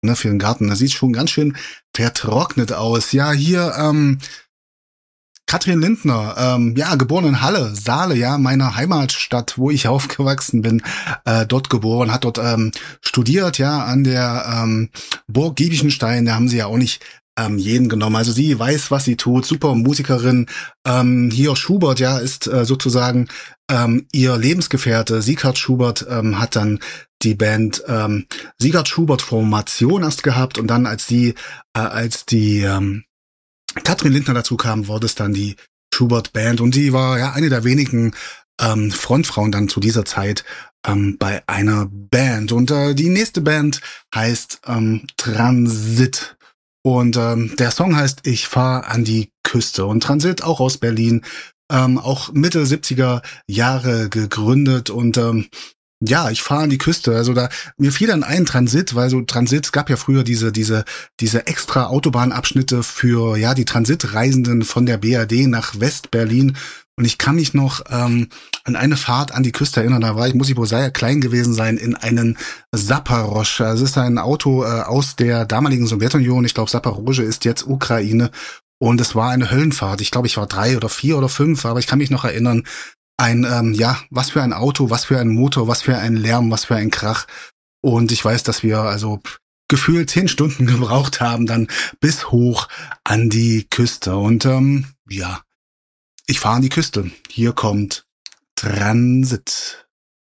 ne, für den Garten. Das sieht schon ganz schön vertrocknet aus. Ja, hier, Katrin Lindner, ja, geboren in Halle, Saale, ja, meiner Heimatstadt, wo ich aufgewachsen bin, dort geboren, hat dort studiert, ja, an der Burg Giebichenstein, da haben sie ja auch nicht jeden genommen. Also sie weiß, was sie tut, super Musikerin. Hier Schubert, ja, ist sozusagen ihr Lebensgefährte. Sieghard Schubert hat dann die Band Sieghard Schubert Formation erst gehabt und dann als die Katrin Lindner dazu kam, wurde es dann die Schubert Band und die war ja eine der wenigen Frontfrauen dann zu dieser Zeit bei einer Band. Und die nächste Band heißt Transit. Und der Song heißt Ich fahr an die Küste. Und Transit, auch aus Berlin, auch Mitte 70er Jahre gegründet. Und ja, ich fahre an die Küste. Also mir fiel dann ein Transit, weil so Transit gab ja früher diese extra Autobahnabschnitte für ja die Transitreisenden von der BRD nach West-Berlin. Und ich kann mich noch an eine Fahrt an die Küste erinnern. Da muss ich wohl sehr klein gewesen sein, in einen Zaporozhye. Also es ist ein Auto aus der damaligen Sowjetunion. Ich glaube, Zaporozhye ist jetzt Ukraine. Und es war eine Höllenfahrt. Ich glaube, ich war 3 oder 4 oder 5, aber ich kann mich noch erinnern, was für ein Auto, was für ein Motor, was für ein Lärm, was für ein Krach. Und ich weiß, dass wir also gefühlt 10 Stunden gebraucht haben, dann bis hoch an die Küste. Und ja, ich fahre an die Küste. Hier kommt Transit.